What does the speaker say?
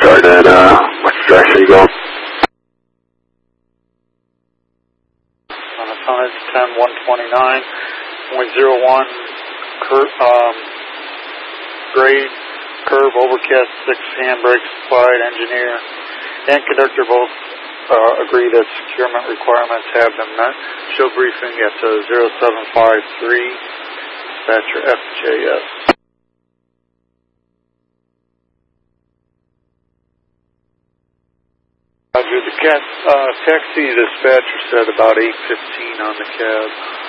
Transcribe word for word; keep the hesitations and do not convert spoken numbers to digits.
start at, uh, which direction you going? On the tonnage ten one twenty-nine point zero one, cur- um, grade, curve, overcast, six handbrakes applied, engineer and conductor both uh, agree that securement requirements have been met. Show briefing at uh, zero seven five three, dispatcher F J S. Roger, the cat, uh, taxi dispatcher said about eight fifteen on the cab.